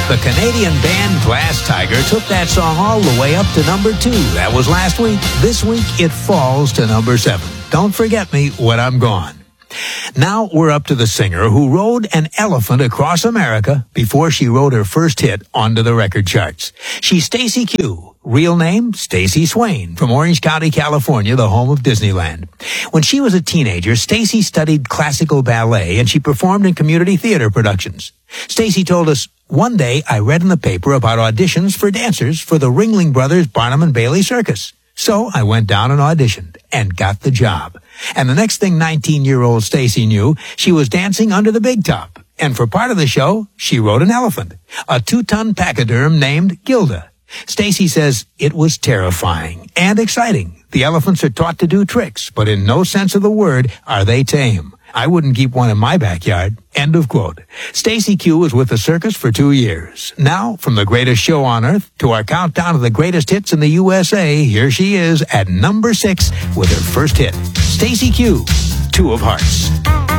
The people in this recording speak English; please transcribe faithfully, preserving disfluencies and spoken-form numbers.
The Canadian band Glass Tiger took that song all the way up to number two. That was last week. This week, it falls to number seven. Don't forget me when I'm gone. Now we're up to the singer who rode an elephant across America before she wrote her first hit onto the record charts. She's Stacey Q. Real name, Stacey Swain, from Orange County, California, the home of Disneyland. When she was a teenager, Stacey studied classical ballet and she performed in community theater productions. Stacey told us, "One day I read in the paper about auditions for dancers for the Ringling Brothers Barnum and Bailey Circus. So I went down and auditioned and got the job. And the next thing nineteen-year-old Stacey knew, she was dancing under the big top. And for part of the show, she rode an elephant, a two-ton pachyderm named Gilda. Stacey says it was terrifying and exciting. The elephants are taught to do tricks, but in no sense of the word are they tame. I wouldn't keep one in my backyard." End of quote. Stacey Q was with the circus for two years. Now, from the greatest show on earth to our countdown of the greatest hits in the U S A, here she is at number six with her first hit. Stacey Q, Two of Hearts.